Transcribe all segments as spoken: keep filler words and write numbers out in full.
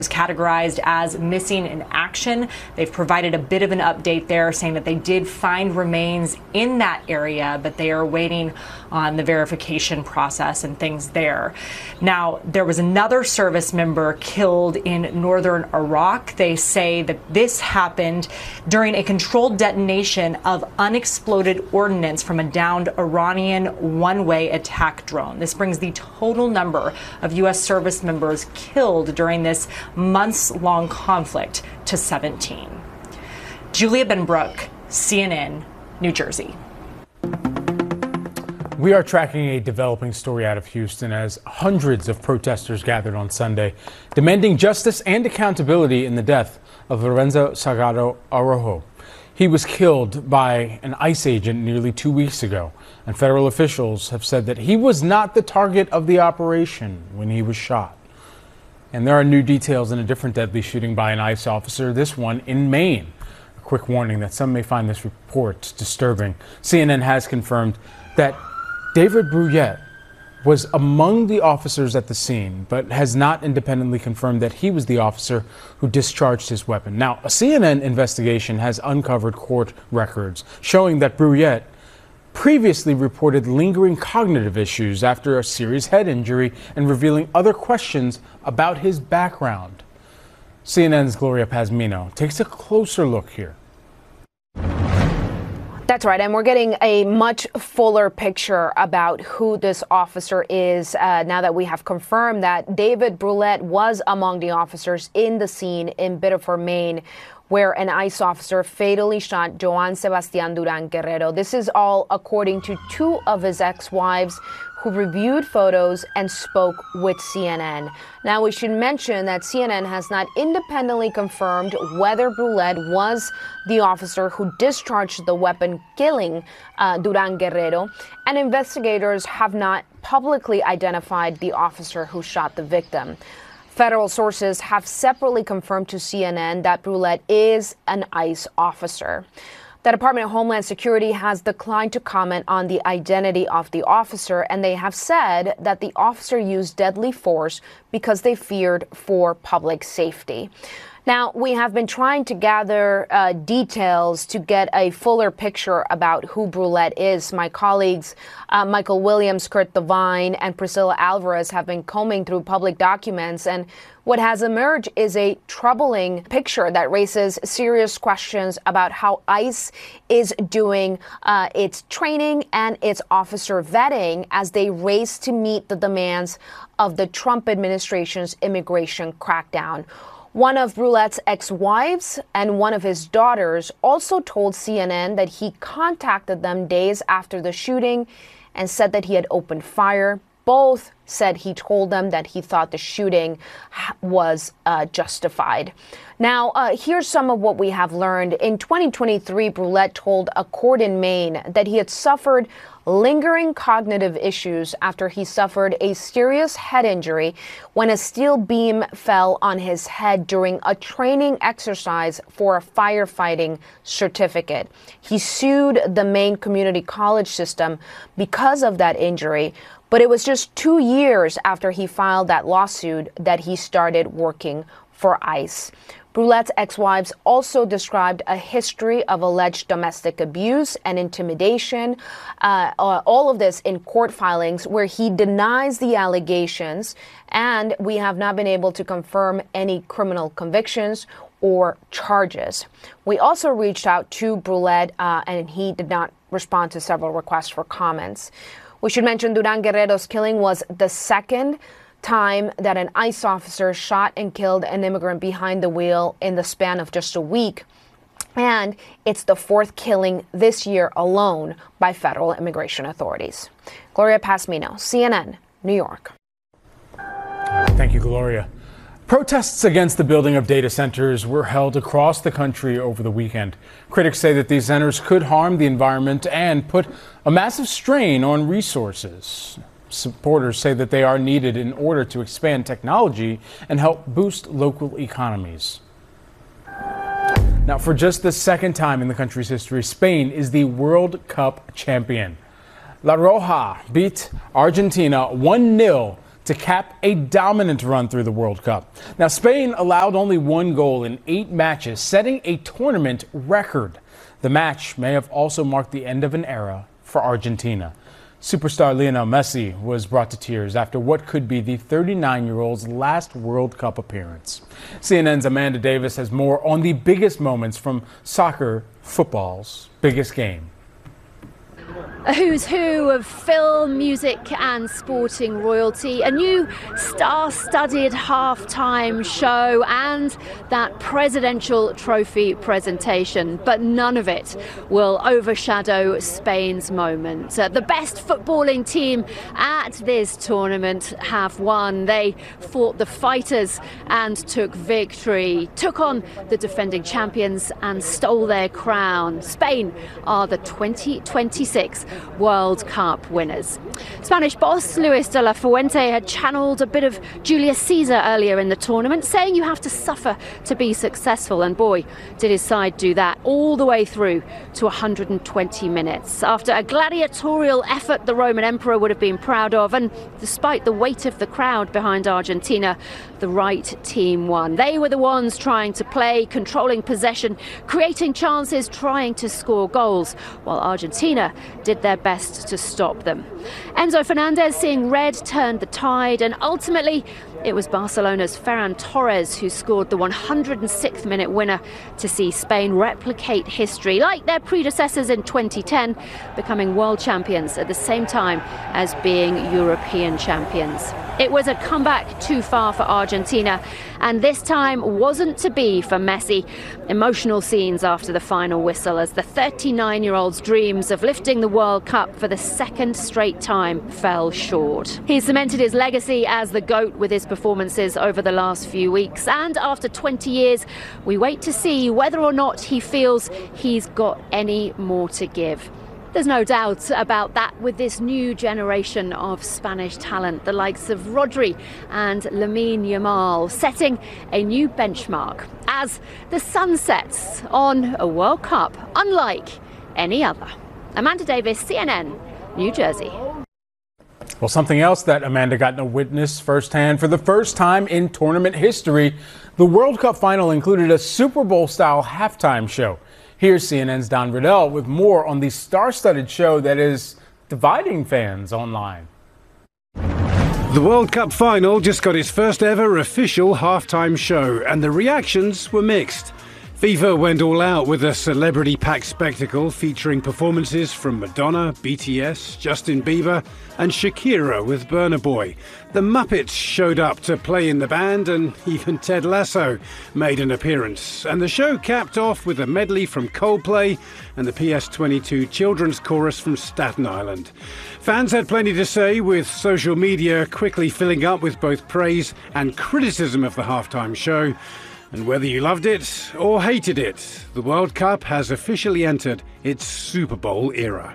is categorized as missing in action. They've provided a bit of an update there, saying that they did find remains in that area, but they are waiting on the verification process and things there. Now, there was another service member killed in northern Iraq. They say that this happened during a controlled detonation of unexploded ordnance from a downed Iranian one-way attack drone. This brings the total number of U S service members killed during this months-long conflict to seventeen. Julia Benbrook, C N N, New Jersey. We are tracking a developing story out of Houston as hundreds of protesters gathered on Sunday, demanding justice and accountability in the death of Lorenzo Salgado Araujo. He was killed by an ICE agent nearly two weeks ago, and federal officials have said that he was not the target of the operation when he was shot. And there are new details in a different deadly shooting by an ICE officer, this one in Maine. A quick warning that some may find this report disturbing. C N N has confirmed that David Bruyette was among the officers at the scene, but has not independently confirmed that he was the officer who discharged his weapon. Now, a C N N investigation has uncovered court records showing that Bruyette previously reported lingering cognitive issues after a serious head injury and revealing other questions about his background. C N N's Gloria Pazmino takes a closer look here. That's right, and we're getting a much fuller picture about who this officer is uh, now that we have confirmed that David Bruyette was among the officers in the scene in Biddeford, Maine, where an ICE officer fatally shot Joan Sebastian Duran Guerrero. This is all according to two of his ex-wives who reviewed photos and spoke with C N N. Now, we should mention that C N N has not independently confirmed whether Bruyette was the officer who discharged the weapon killing uh, Duran Guerrero, and investigators have not publicly identified the officer who shot the victim. Federal sources have separately confirmed to C N N that Bruyette is an ICE officer. The Department of Homeland Security has declined to comment on the identity of the officer, and they have said that the officer used deadly force because they feared for public safety. Now, we have been trying to gather uh, details to get a fuller picture about who Bruyette is. My colleagues, uh, Michael Williams, Kurt Devine, and Priscilla Alvarez have been combing through public documents, and what has emerged is a troubling picture that raises serious questions about how ICE is doing uh, its training and its officer vetting as they race to meet the demands of the Trump administration's immigration crackdown. One of Bruyette's ex-wives and one of his daughters also told C N N that he contacted them days after the shooting and said that he had opened fire. Both said he told them that he thought the shooting was uh, justified. Now, uh, here's some of what we have learned. In twenty twenty-three, Bruyette told a court in Maine that he had suffered lingering cognitive issues after he suffered a serious head injury when a steel beam fell on his head during a training exercise for a firefighting certificate. He sued the Maine Community College system because of that injury, but it was just two years after he filed that lawsuit that he started working for ICE. Bruyette's ex-wives also described a history of alleged domestic abuse and intimidation, uh, all of this in court filings where he denies the allegations, and we have not been able to confirm any criminal convictions or charges. We also reached out to Bruyette, uh, and he did not respond to several requests for comments. We should mention Duran Guerrero's killing was the second time that an ICE officer shot and killed an immigrant behind the wheel in the span of just a week. And it's the fourth killing this year alone by federal immigration authorities. Gloria Pazmino, C N N, New York. Thank you, Gloria. Protests against the building of data centers were held across the country over the weekend. Critics say that these centers could harm the environment and put a massive strain on resources. Supporters say that they are needed in order to expand technology and help boost local economies. Now, for just the second time in the country's history, Spain is the World Cup champion. La Roja beat Argentina one nil to cap a dominant run through the World Cup. Now, Spain allowed only one goal in eight matches, setting a tournament record. The match may have also marked the end of an era for Argentina. Superstar Lionel Messi was brought to tears after what could be the thirty-nine-year-old's last World Cup appearance. C N N's Amanda Davis has more on the biggest moments from soccer, football's biggest game. A who's who of film, music and sporting royalty, a new star-studded halftime show and that presidential trophy presentation. But none of it will overshadow Spain's moment. Uh, the best footballing team at this tournament have won. They fought the fighters and took victory, took on the defending champions and stole their crown. Spain are the twenty twenty-six World Cup winners. Spanish boss Luis de la Fuente had channeled a bit of Julius Caesar earlier in the tournament, saying you have to suffer to be successful, and boy, did his side do that all the way through to one hundred twenty minutes. After a gladiatorial effort the Roman Emperor would have been proud of, and despite the weight of the crowd behind Argentina, the right team won. They were the ones trying to play, controlling possession, creating chances, trying to score goals, while Argentina did their best to stop them. Enzo Fernandez, seeing red, turned the tide, and ultimately it was Barcelona's Ferran Torres who scored the one hundred sixth minute winner to see Spain replicate history like their predecessors in twenty ten, becoming world champions at the same time as being European champions. It was a comeback too far for Argentina, and this time wasn't to be for Messi. Emotional scenes after the final whistle as the thirty-nine-year-old's dreams of lifting the World Cup for the second straight time fell short. He cemented his legacy as the GOAT with his performances over the last few weeks, and after twenty years, we wait to see whether or not he feels he's got any more to give. There's no doubt about that with this new generation of Spanish talent, the likes of Rodri and Lamine Yamal, setting a new benchmark as the sun sets on a World Cup unlike any other. Amanda Davis, C N N, New Jersey. Well, something else that Amanda got to witness firsthand for the first time in tournament history, the World Cup final included a Super Bowl-style halftime show. Here's C N N's Don Riddell with more on the star-studded show that is dividing fans online. The World Cup final just got its first ever official halftime show, and the reactions were mixed. FIFA went all out with a celebrity-packed spectacle featuring performances from Madonna, B T S, Justin Bieber and Shakira with Burna Boy. The Muppets showed up to play in the band, and even Ted Lasso made an appearance. And the show capped off with a medley from Coldplay and the P S twenty-two children's chorus from Staten Island. Fans had plenty to say, with social media quickly filling up with both praise and criticism of the halftime show. And whether you loved it or hated it, the World Cup has officially entered its Super Bowl era.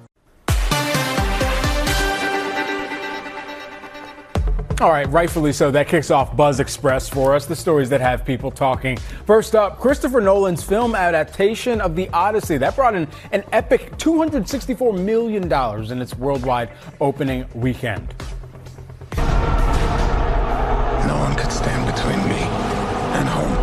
All right, rightfully so. That kicks off Buzz Express for us, the stories that have people talking. First up, Christopher Nolan's film adaptation of The Odyssey. That brought in an epic two hundred sixty-four million dollars in its worldwide opening weekend. No one could stand between me and home.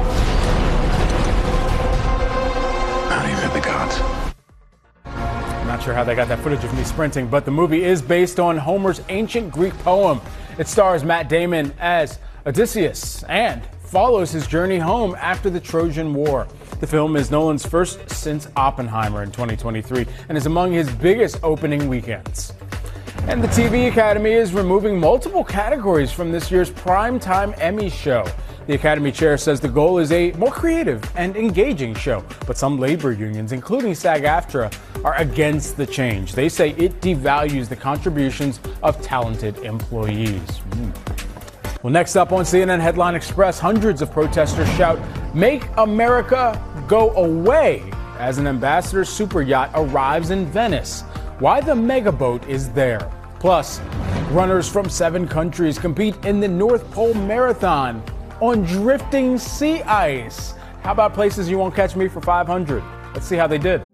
Not even the gods. Not sure how they got that footage of me sprinting, but the movie is based on Homer's ancient Greek poem. It stars Matt Damon as Odysseus and follows his journey home after the Trojan War. The film is Nolan's first since Oppenheimer in twenty twenty-three and is among his biggest opening weekends. And the T V Academy is removing multiple categories from this year's Primetime Emmy show. The Academy chair says the goal is a more creative and engaging show, but some labor unions, including SAG-AFTRA, are against the change. They say it devalues the contributions of talented employees. Mm. Well, next up on C N N Headline Express, hundreds of protesters shout, "Make America Go Away," as an ambassador super yacht arrives in Venice. Why the mega boat is there. Plus, runners from seven countries compete in the North Pole Marathon on drifting sea ice. How about places you won't catch me for five hundred? Let's see how they did.